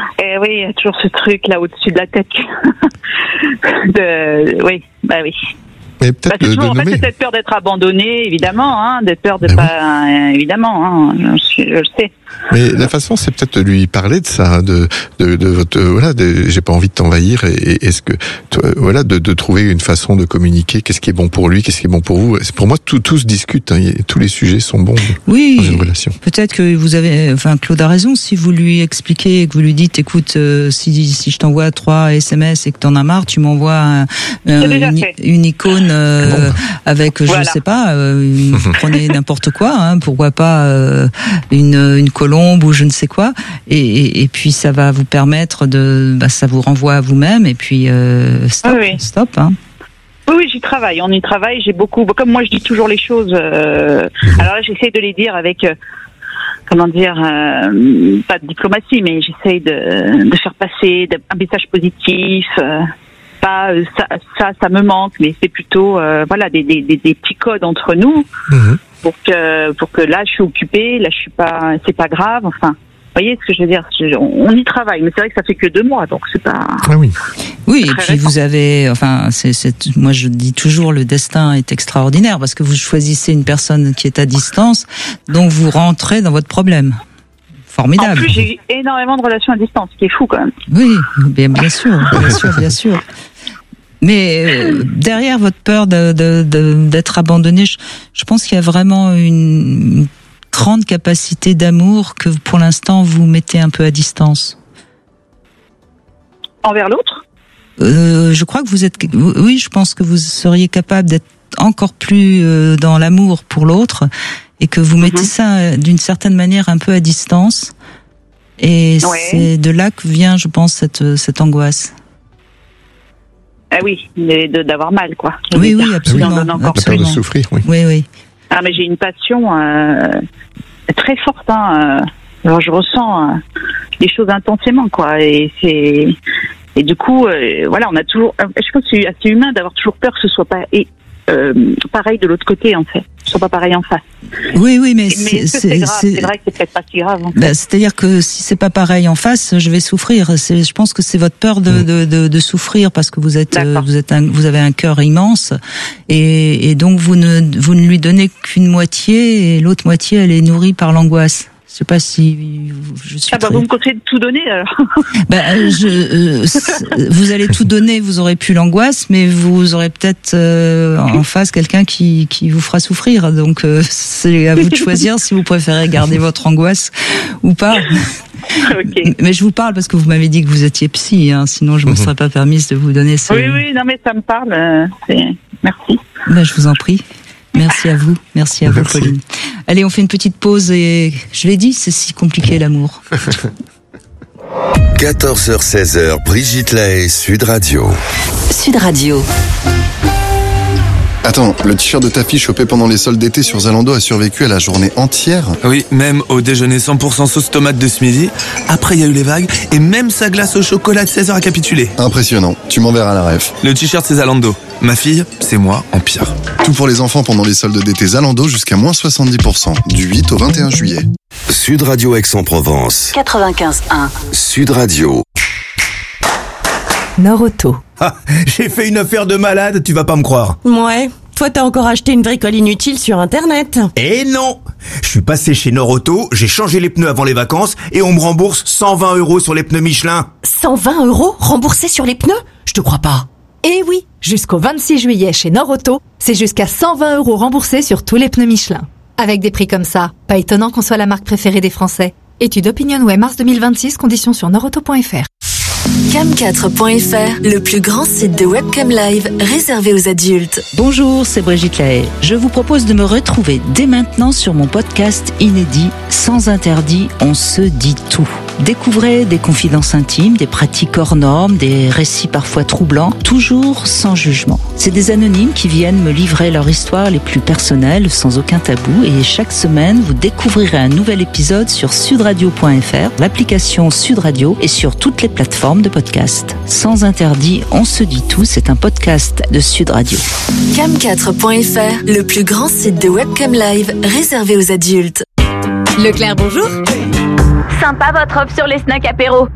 Et oui, il y a toujours ce truc là au-dessus de la tête. Oui. Et peut-être toujours, en fait, c'est cette peur d'être abandonné, évidemment, d'être peur de pas, évidemment, je le sais. Mais la façon, c'est peut-être de lui parler de ça, de votre, j'ai pas envie de t'envahir, et est-ce que, de trouver une façon de communiquer, qu'est-ce qui est bon pour lui, qu'est-ce qui est bon pour vous. Pour moi, tout se discute, tous les sujets sont bons dans une relation. Peut-être que Claude a raison, si vous lui expliquez, que vous lui dites, écoute, si je t'envoie 3 SMS et que t'en as marre, tu m'envoies une icône, avec, je sais pas, prenez n'importe quoi, pourquoi pas, une colombe ou je ne sais quoi, et puis ça va vous permettre ça vous renvoie à vous-même, et puis stop. Oui, j'y travaille, on y travaille, j'ai beaucoup, comme moi je dis toujours les choses, alors là j'essaie de les dire avec, pas de diplomatie, mais j'essaie de faire passer un message positif, pas ça me manque, mais c'est plutôt des petits codes entre nous pour que là je suis occupée, là je suis pas, c'est pas grave, enfin vous voyez ce que je veux dire, on y travaille, mais c'est vrai que ça fait que 2 mois, donc c'est pas. Oui, et puis vous avez, moi je dis toujours, le destin est extraordinaire parce que vous choisissez une personne qui est à distance, donc vous rentrez dans votre problème. Formidable. En plus, j'ai eu énormément de relations à distance, ce qui est fou quand même. Oui, bien sûr. Mais derrière votre peur d'être abandonné, je pense qu'il y a vraiment une grande capacité d'amour que pour l'instant vous mettez un peu à distance. Envers l'autre ? Je crois que je pense que vous seriez capable d'être encore plus dans l'amour pour l'autre, et que vous mettez ça d'une certaine manière un peu à distance, et c'est de là que vient, je pense, cette angoisse. Ah oui, d'avoir mal, quoi. Oui, absolument. La peur de souffrir, Oui. Ah, mais j'ai une passion très forte, Alors je ressens les choses intensément, quoi, et du coup, on a toujours, je pense que c'est assez humain d'avoir toujours peur que ce soit pas pareil de l'autre côté, en fait. Ce soit pas pareil en face. Oui, mais c'est grave. C'est vrai que c'est peut-être pas si grave. En fait. C'est-à-dire que si c'est pas pareil en face, je vais souffrir. Je pense que c'est votre peur de souffrir, parce que vous avez un cœur immense, et donc vous ne lui donnez qu'une moitié, et l'autre moitié elle est nourrie par l'angoisse. Je sais pas si je suis. Vous me conseillez de tout donner alors. Vous allez tout donner, vous aurez plus l'angoisse, mais vous aurez peut-être en face quelqu'un qui vous fera souffrir. Donc c'est à vous de choisir si vous préférez garder votre angoisse ou pas. Okay. Mais je vous parle parce que vous m'avez dit que vous étiez psy, sinon je me serais pas permise de vous donner ça. Oui, non mais ça me parle. Merci. Je vous en prie. Merci à vous, Pauline. Allez, on fait une petite pause, et je l'ai dit, c'est si compliqué l'amour. 14h-16h, Brigitte Lahaie, Sud Radio. Sud Radio. Attends, le t-shirt de ta fille chopé pendant les soldes d'été sur Zalando a survécu à la journée entière ? Oui, même au déjeuner 100% sauce tomate de ce midi. Après, il y a eu les vagues, et même sa glace au chocolat de 16h a capitulé. Impressionnant, tu m'enverras la ref. Le t-shirt, c'est Zalando. Ma fille, c'est moi, en pire. Tout pour les enfants pendant les soldes d'été Zalando jusqu'à moins 70%, du 8 au 21 juillet. Sud Radio Aix-en-Provence. 95.1. Sud Radio. Norauto. J'ai fait une affaire de malade, tu vas pas me croire. Ouais, toi t'as encore acheté une bricole inutile sur internet. Eh non, je suis passé chez Norauto, j'ai changé les pneus avant les vacances et on me rembourse 120 € sur les pneus Michelin. 120 € remboursés sur les pneus ? Je te crois pas. Eh oui, jusqu'au 26 juillet chez Norauto, c'est jusqu'à 120 € remboursés sur tous les pneus Michelin. Avec des prix comme ça, pas étonnant qu'on soit la marque préférée des Français. Étude OpinionWay mars 2026, conditions sur norauto.fr. Cam4.fr, le plus grand site de webcam live réservé aux adultes. Bonjour, c'est Brigitte Lahaie. Je vous propose de me retrouver dès maintenant sur mon podcast inédit Sans interdit, on se dit tout. Découvrez des confidences intimes, des pratiques hors normes, des récits parfois troublants, toujours sans jugement. C'est des anonymes qui viennent me livrer leur histoire les plus personnelles, sans aucun tabou, et chaque semaine, vous découvrirez un nouvel épisode sur sudradio.fr, l'application Sud Radio et sur toutes les plateformes de podcast. Sans interdit, on se dit tout, c'est un podcast de Sud Radio. Cam4.fr, le plus grand site de webcam live réservé aux adultes. Leclerc, bonjour. Sympa votre offre sur les snacks apéro.